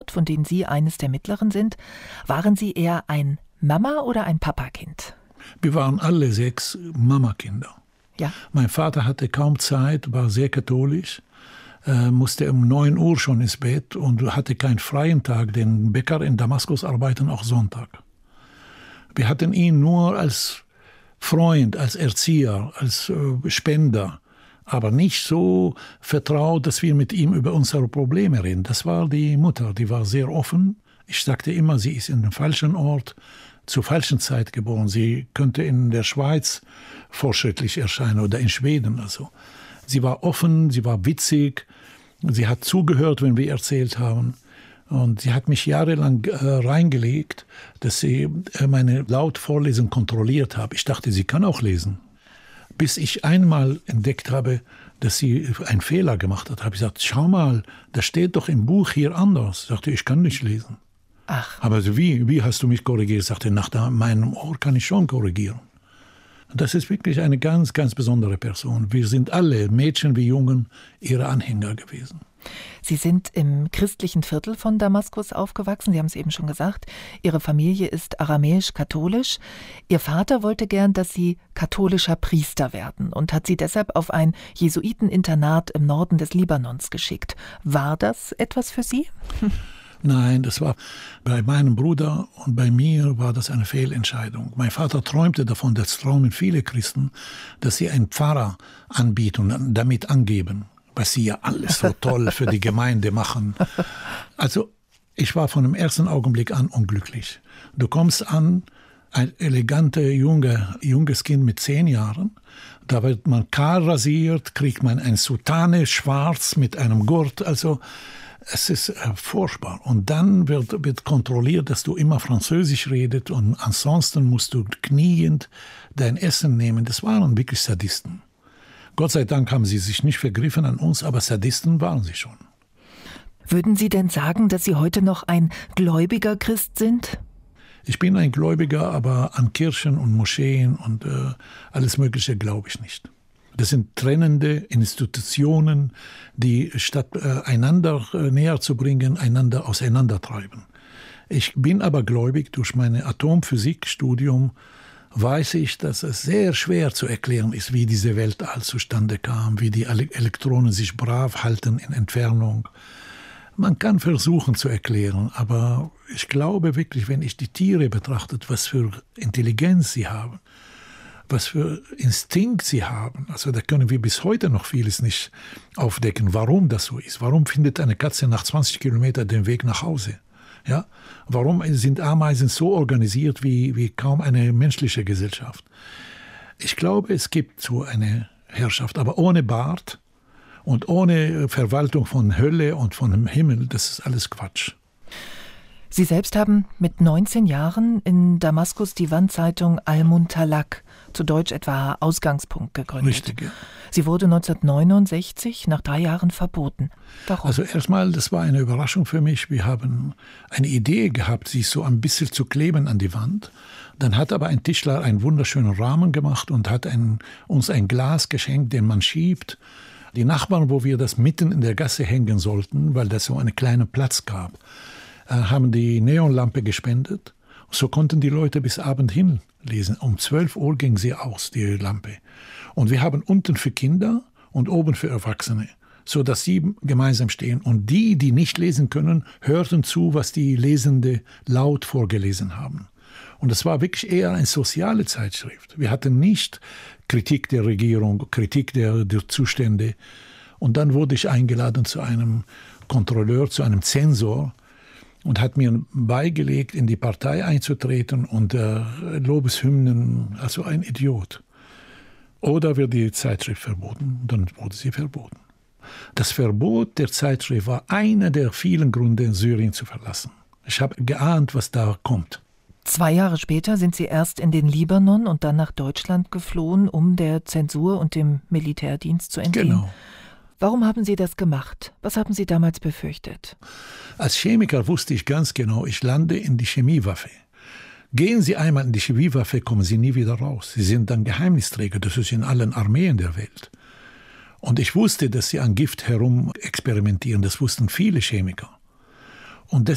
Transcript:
Ort, von denen Sie eines der mittleren sind. Waren Sie eher ein Mama- oder ein Papakind? Wir waren alle 6 Mamakinder. Ja. Mein Vater hatte kaum Zeit, war sehr katholisch, musste um 9 Uhr schon ins Bett und hatte keinen freien Tag, denn Bäcker in Damaskus arbeiten auch Sonntag. Wir hatten ihn nur als Freund, als Erzieher, als Spender, aber nicht so vertraut, dass wir mit ihm über unsere Probleme reden. Das war die Mutter, die war sehr offen. Ich sagte immer, sie ist in dem falschen Ort, zur falschen Zeit geboren. Sie könnte in der Schweiz fortschrittlich erscheinen oder in Schweden. Also. Sie war offen, sie war witzig, sie hat zugehört, wenn wir erzählt haben. Und sie hat mich jahrelang reingelegt, dass sie meine Lautvorlesung kontrolliert hat. Ich dachte, sie kann auch lesen. Bis ich einmal entdeckt habe, dass sie einen Fehler gemacht hat, habe ich gesagt, schau mal, das steht doch im Buch hier anders. Ich sagte, ich kann nicht lesen. Ach. Aber wie hast du mich korrigiert? Ich sagte, nach meinem Ohr kann ich schon korrigieren. Das ist wirklich eine ganz, ganz besondere Person. Wir sind alle, Mädchen wie Jungen, ihre Anhänger gewesen. Sie sind im christlichen Viertel von Damaskus aufgewachsen. Sie haben es eben schon gesagt. Ihre Familie ist aramäisch-katholisch. Ihr Vater wollte gern, dass Sie katholischer Priester werden und hat Sie deshalb auf ein Jesuiteninternat im Norden des Libanons geschickt. War das etwas für Sie? Nein, das war bei meinem Bruder und bei mir war das eine Fehlentscheidung. Mein Vater träumte davon, das träumen viele Christen, dass sie einen Pfarrer anbieten und damit angeben, was sie ja alles so toll für die Gemeinde machen. Also ich war von dem ersten Augenblick an unglücklich. Du kommst an, ein elegantes, junges Kind mit 10 Jahren, da wird man kahl rasiert, kriegt man ein Soutane schwarz mit einem Gurt, also es ist furchtbar. Und dann wird kontrolliert, dass du immer Französisch redest und ansonsten musst du kniend dein Essen nehmen. Das waren wirklich Sadisten. Gott sei Dank haben sie sich nicht vergriffen an uns, aber Sadisten waren sie schon. Würden Sie denn sagen, dass Sie heute noch ein gläubiger Christ sind? Ich bin ein Gläubiger, aber an Kirchen und Moscheen und alles Mögliche glaube ich nicht. Das sind trennende Institutionen, die statt einander näher zu bringen, einander auseinandertreiben. Ich bin aber gläubig, durch mein Atomphysikstudium weiß ich, dass es sehr schwer zu erklären ist, wie diese Weltall zustande kam, wie die Elektronen sich brav halten in Entfernung. Man kann versuchen zu erklären, aber ich glaube wirklich, wenn ich die Tiere betrachte, was für Intelligenz sie haben, was für Instinkt sie haben. Also da können wir bis heute noch vieles nicht aufdecken, warum das so ist. Warum findet eine Katze nach 20 Kilometern den Weg nach Hause? Ja? Warum sind Ameisen so organisiert wie kaum eine menschliche Gesellschaft? Ich glaube, es gibt so eine Herrschaft, aber ohne Bart und ohne Verwaltung von Hölle und von dem Himmel, das ist alles Quatsch. Sie selbst haben mit 19 Jahren in Damaskus die Wandzeitung Al-Muntalaq, zu Deutsch etwa Ausgangspunkt, gegründet. Richtig, ja. Sie wurde 1969 nach 3 Jahren verboten. Warum? Also erstmal, das war eine Überraschung für mich. Wir haben eine Idee gehabt, sie so ein bisschen zu kleben an die Wand. Dann hat aber ein Tischler einen wunderschönen Rahmen gemacht und hat uns ein Glas geschenkt, den man schiebt. Die Nachbarn, wo wir das mitten in der Gasse hängen sollten, weil das so einen kleinen Platz gab, haben die Neonlampe gespendet. So konnten die Leute bis Abend hin lesen. Um 12 Uhr ging sie aus, die Lampe. Und wir haben unten für Kinder und oben für Erwachsene, sodass sie gemeinsam stehen. Und die nicht lesen können, hörten zu, was die Lesende laut vorgelesen haben. Und es war wirklich eher eine soziale Zeitschrift. Wir hatten nicht Kritik der Regierung, Kritik der Zustände. Und dann wurde ich eingeladen zu einem Kontrolleur, zu einem Zensor, und hat mir beigelegt, in die Partei einzutreten und Lobeshymnen, also ein Idiot. Oder wird die Zeitschrift verboten? Dann wurde sie verboten. Das Verbot der Zeitschrift war einer der vielen Gründe, Syrien zu verlassen. Ich habe geahnt, was da kommt. 2 Jahre später sind Sie erst in den Libanon und dann nach Deutschland geflohen, um der Zensur und dem Militärdienst zu entgehen. Genau. Warum haben Sie das gemacht? Was haben Sie damals befürchtet? Als Chemiker wusste ich ganz genau, ich lande in die Chemiewaffe. Gehen Sie einmal in die Chemiewaffe, kommen Sie nie wieder raus. Sie sind dann Geheimnisträger, das ist in allen Armeen der Welt. Und ich wusste, dass Sie an Gift herum experimentieren, das wussten viele Chemiker. Und